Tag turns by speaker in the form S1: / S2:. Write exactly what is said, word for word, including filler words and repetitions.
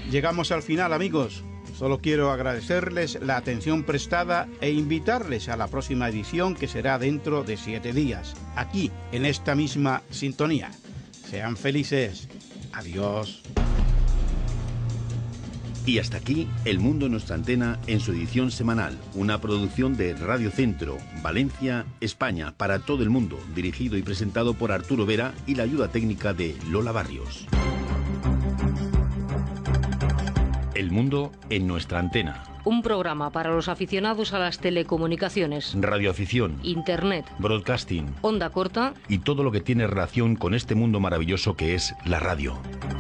S1: Llegamos al final, amigos. Solo quiero agradecerles la atención prestada e invitarles a la próxima edición, que será dentro de siete días, aquí, en esta misma sintonía. Sean felices. Adiós.
S2: Y hasta aquí El Mundo en nuestra antena en su edición semanal, una producción de Radio Centro, Valencia, España, para todo el mundo, dirigido y presentado por Arturo Vera y la ayuda técnica de Lola Barrios. El Mundo en nuestra antena.
S3: Un programa para los aficionados a las telecomunicaciones,
S2: radioafición,
S3: internet,
S2: broadcasting,
S3: onda corta
S2: y todo lo que tiene relación con este mundo maravilloso que es la radio.